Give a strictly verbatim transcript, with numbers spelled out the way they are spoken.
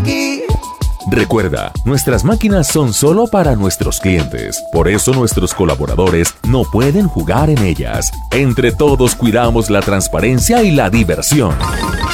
aquí. Recuerda, nuestras máquinas son solo para nuestros clientes. Por eso nuestros colaboradores no pueden jugar en ellas. Entre todos cuidamos la transparencia y la diversión.